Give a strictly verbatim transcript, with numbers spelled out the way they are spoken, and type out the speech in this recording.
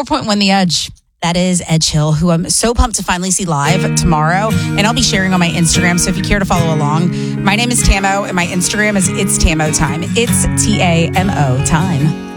four point one The Edge. That is Edge Hill, who I'm so pumped to finally see live tomorrow. And I'll be sharing on my Instagram. So if you care to follow along, my name is Tamo and my Instagram is It's Tamo Time. It's T A M O time.